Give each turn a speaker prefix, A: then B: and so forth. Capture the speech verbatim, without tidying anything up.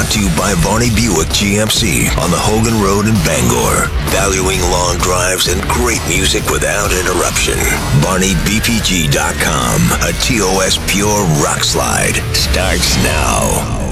A: brought to you by Varney Buick G M C on the Hogan Road in Bangor. Valuing long drives and great music without interruption. Varney B P G dot com. A T O S Pure Rock Slide starts now.